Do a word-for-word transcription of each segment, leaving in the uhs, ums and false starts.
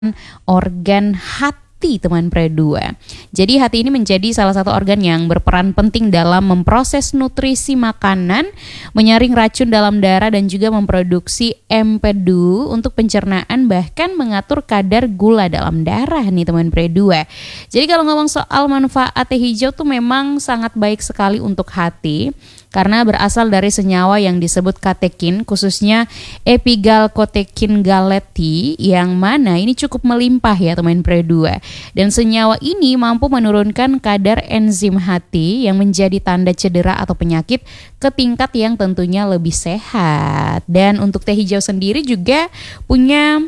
organ hati, teman Pre dua. Jadi hati ini menjadi salah satu organ yang berperan penting dalam memproses nutrisi makanan, menyaring racun dalam darah dan juga memproduksi empedu untuk pencernaan, bahkan mengatur kadar gula dalam darah nih teman Pre dua. Jadi kalau ngomong soal manfaat teh hijau tuh memang sangat baik sekali untuk hati, karena berasal dari senyawa yang disebut katekin, khususnya epigalkotekin galeti, yang mana ini cukup melimpah ya teman Pre dua. Dan senyawa ini mampu menurunkan kadar enzim hati yang menjadi tanda cedera atau penyakit ke tingkat yang tentunya lebih sehat. Dan untuk teh hijau sendiri juga punya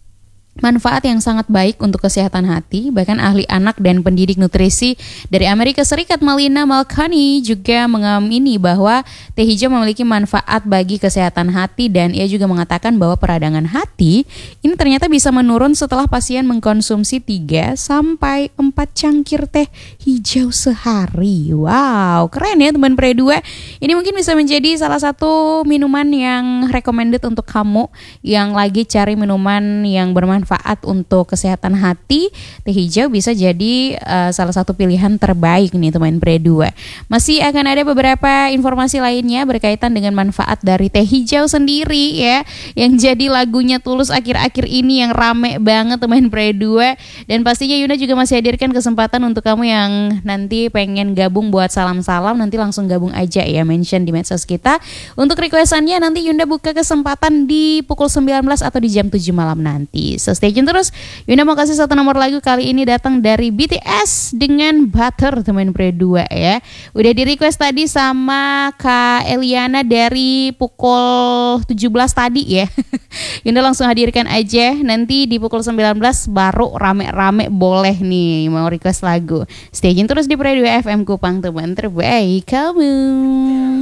manfaat yang sangat baik untuk kesehatan hati. Bahkan ahli anak dan pendidik nutrisi dari Amerika Serikat Malina Malkani juga mengamini bahwa teh hijau memiliki manfaat bagi kesehatan hati, dan ia juga mengatakan bahwa peradangan hati ini ternyata bisa menurun setelah pasien mengkonsumsi tiga sampai empat cangkir teh hijau sehari. Wow, keren ya teman Pre dua. Ini mungkin bisa menjadi salah satu minuman yang recommended untuk kamu yang lagi cari minuman yang bermanfaat manfaat untuk kesehatan hati. Teh hijau bisa jadi uh, salah satu pilihan terbaik nih teman Pre dua. Masih akan ada beberapa informasi lainnya berkaitan dengan manfaat dari teh hijau sendiri ya, yang jadi lagunya Tulus akhir-akhir ini yang rame banget teman Pre dua. Dan pastinya Yunda juga masih hadirkan kesempatan untuk kamu yang nanti pengen gabung buat salam-salam, nanti langsung gabung aja ya, mention di medsos kita. Untuk requestannya nanti Yunda buka kesempatan di pukul sembilan belas atau di jam tujuh malam nanti. So stay tune terus. Yunda mau kasih satu nomor lagu, kali ini datang dari B T S dengan Butter teman Pre dua ya. Udah di request tadi sama Kak Eliana dari pukul tujuh belas tadi ya. Yunda langsung hadirkan aja, nanti di pukul sembilan belas baru rame-rame boleh nih mau request lagu. Stay tune terus di Pre dua F M Kupang, teman terbaik kamu.